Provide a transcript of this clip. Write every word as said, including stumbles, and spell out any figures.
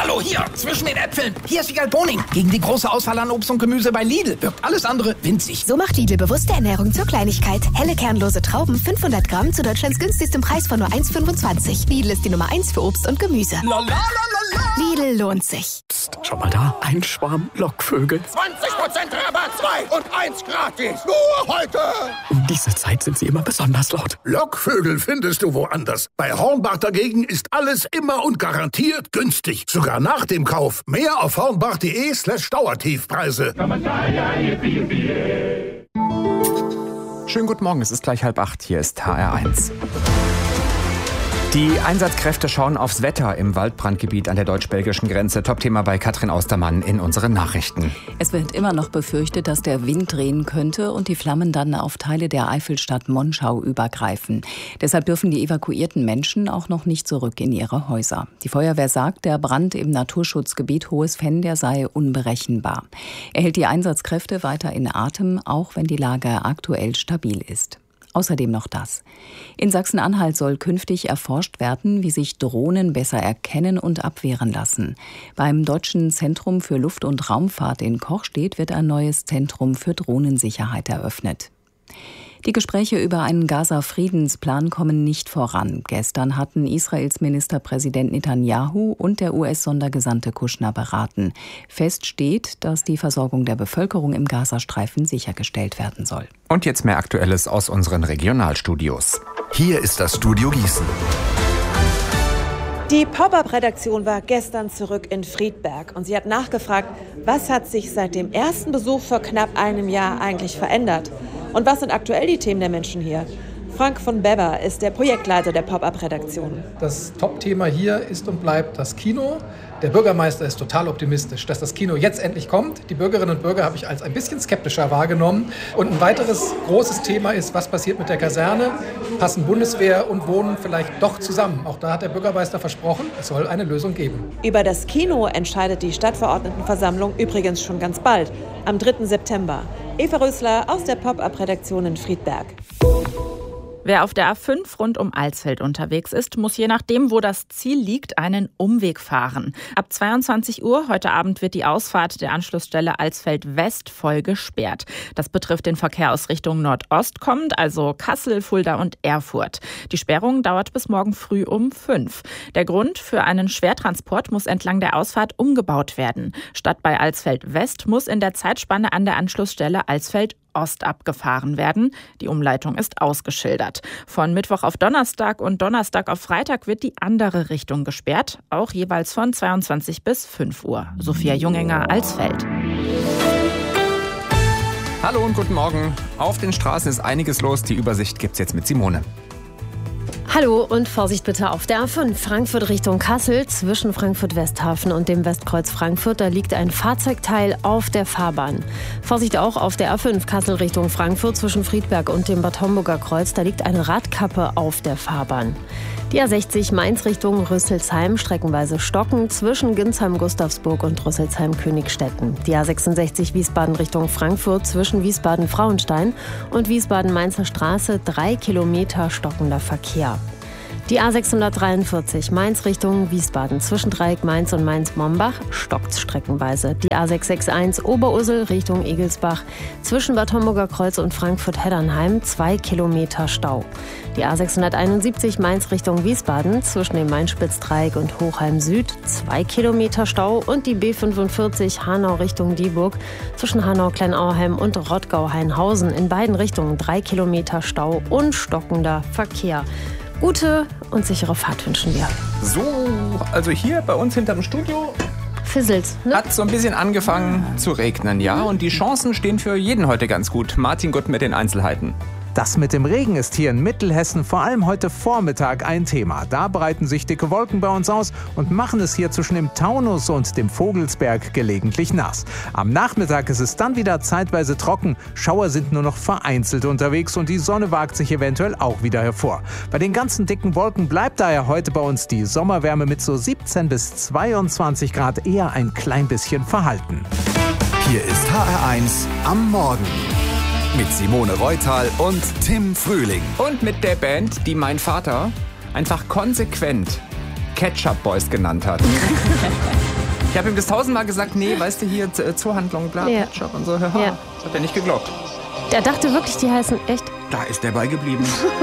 Hallo, hier, zwischen den Äpfeln. Hier ist Wiegald Boning. Gegen die große Auswahl an Obst und Gemüse bei Lidl wirkt alles andere winzig. So macht Lidl bewusste Ernährung zur Kleinigkeit. Helle kernlose Trauben, fünfhundert Gramm zu Deutschlands günstigstem Preis von nur eins Komma fünfundzwanzig. Lidl ist die Nummer eins für Obst und Gemüse. La, la, la, la, la. Lidl lohnt sich. Psst, schau mal da, ein Schwarm Lockvögel. zwanzig Prozent Rabatt, zwei und eins gratis. Nur heute. Um diese Zeit sind sie immer besonders laut. Lockvögel findest du woanders. Bei Hornbach dagegen ist alles immer und garantiert günstig. Sogar nach dem Kauf. Mehr auf hornbach.de slash Dauertiefpreise. Schönen guten Morgen, es ist gleich halb acht, hier ist H R eins. Die Einsatzkräfte schauen aufs Wetter im Waldbrandgebiet an der deutsch-belgischen Grenze. Top-Thema bei Katrin Austermann in unseren Nachrichten. Es wird immer noch befürchtet, dass der Wind drehen könnte und die Flammen dann auf Teile der Eifelstadt Monschau übergreifen. Deshalb dürfen die evakuierten Menschen auch noch nicht zurück in ihre Häuser. Die Feuerwehr sagt, der Brand im Naturschutzgebiet Hohes Venn, der sei unberechenbar. Er hält die Einsatzkräfte weiter in Atem, auch wenn die Lage aktuell stabil ist. Außerdem noch das. In Sachsen-Anhalt soll künftig erforscht werden, wie sich Drohnen besser erkennen und abwehren lassen. Beim Deutschen Zentrum für Luft- und Raumfahrt in Kochstedt wird ein neues Zentrum für Drohnensicherheit eröffnet. Die Gespräche über einen Gaza-Friedensplan kommen nicht voran. Gestern hatten Israels Ministerpräsident Netanyahu und der U S-Sondergesandte Kushner beraten. Fest steht, dass die Versorgung der Bevölkerung im Gazastreifen sichergestellt werden soll. Und jetzt mehr Aktuelles aus unseren Regionalstudios. Hier ist das Studio Gießen. Die Pop-Up-Redaktion war gestern zurück in Friedberg und sie hat nachgefragt, was hat sich seit dem ersten Besuch vor knapp einem Jahr eigentlich verändert? Und was sind aktuell die Themen der Menschen hier? Frank von Beber ist der Projektleiter der Pop-Up-Redaktion. Das Top-Thema hier ist und bleibt das Kino. Der Bürgermeister ist total optimistisch, dass das Kino jetzt endlich kommt. Die Bürgerinnen und Bürger habe ich als ein bisschen skeptischer wahrgenommen. Und ein weiteres großes Thema ist, was passiert mit der Kaserne? Passen Bundeswehr und Wohnen vielleicht doch zusammen? Auch da hat der Bürgermeister versprochen, es soll eine Lösung geben. Über das Kino entscheidet die Stadtverordnetenversammlung übrigens schon ganz bald, am dritten September. Eva Rösler aus der Pop-Up-Redaktion in Friedberg. Wer auf der A fünf rund um Alsfeld unterwegs ist, muss je nachdem, wo das Ziel liegt, einen Umweg fahren. Ab zweiundzwanzig Uhr heute Abend wird die Ausfahrt der Anschlussstelle Alsfeld West voll gesperrt. Das betrifft den Verkehr aus Richtung Nordost kommend, also Kassel, Fulda und Erfurt. Die Sperrung dauert bis morgen früh um fünf. Der Grund: für einen Schwertransport muss entlang der Ausfahrt umgebaut werden. Statt bei Alsfeld West muss in der Zeitspanne an der Anschlussstelle Alsfeld Ost abgefahren werden. Die Umleitung ist ausgeschildert. Von Mittwoch auf Donnerstag und Donnerstag auf Freitag wird die andere Richtung gesperrt, auch jeweils von zweiundzwanzig bis fünf Uhr. Sophia Jungenger, Alsfeld. Hallo und guten Morgen. Auf den Straßen ist einiges los. Die Übersicht gibt's jetzt mit Simone. Hallo und Vorsicht bitte auf der A fünf, Frankfurt Richtung Kassel, zwischen Frankfurt-Westhafen und dem Westkreuz Frankfurt. Da liegt ein Fahrzeugteil auf der Fahrbahn. Vorsicht auch auf der A fünf, Kassel Richtung Frankfurt, zwischen Friedberg und dem Bad Homburger Kreuz. Da liegt eine Radkappe auf der Fahrbahn. Die A sechzig Mainz Richtung Rüsselsheim, streckenweise Stocken zwischen Ginsheim-Gustavsburg und Rüsselsheim-Königstetten. Die A sechsundsechzig Wiesbaden Richtung Frankfurt, zwischen Wiesbaden-Frauenstein und Wiesbaden-Mainzer Straße, drei Kilometer stockender Verkehr. Die A sechshundertdreiundvierzig Mainz Richtung Wiesbaden, zwischen Dreieck Mainz und Mainz-Mombach, stockt streckenweise. Die A sechshundereinundsechzig Oberursel Richtung Egelsbach, zwischen Bad Homburger Kreuz und Frankfurt-Heddernheim, zwei Kilometer Stau. Die A sechshunderteinundsiebzig Mainz Richtung Wiesbaden, zwischen dem Main-Spitz-Dreieck und Hochheim Süd, zwei Kilometer Stau. Und die B fünfundvierzig Hanau Richtung Dieburg, zwischen Hanau-Kleinauheim und Rottgau-Hainhausen, in beiden Richtungen drei Kilometer Stau und stockender Verkehr. Gute und sichere Fahrt wünschen wir. So, also hier bei uns hinterm Studio Fisselt, ne? Hat so ein bisschen angefangen zu regnen, ja. Und die Chancen stehen für jeden heute ganz gut. Martin Gutt mit den Einzelheiten. Das mit dem Regen ist hier in Mittelhessen vor allem heute Vormittag ein Thema. Da breiten sich dicke Wolken bei uns aus und machen es hier zwischen dem Taunus und dem Vogelsberg gelegentlich nass. Am Nachmittag ist es dann wieder zeitweise trocken. Schauer sind nur noch vereinzelt unterwegs und die Sonne wagt sich eventuell auch wieder hervor. Bei den ganzen dicken Wolken bleibt daher heute bei uns die Sommerwärme mit so siebzehn bis zweiundzwanzig Grad eher ein klein bisschen verhalten. Hier ist H R eins am Morgen. Mit Simone Reutal und Tim Frühling. Und mit der Band, die mein Vater einfach konsequent Ketchup Boys genannt hat. habe ihm das tausendmal gesagt, nee, weißt du, hier Zoohandlung, bla, Ja. Shop und so. Haha. Ja. Das hat er nicht geglaubt. Der dachte wirklich, die heißen echt. Da ist der beigeblieben.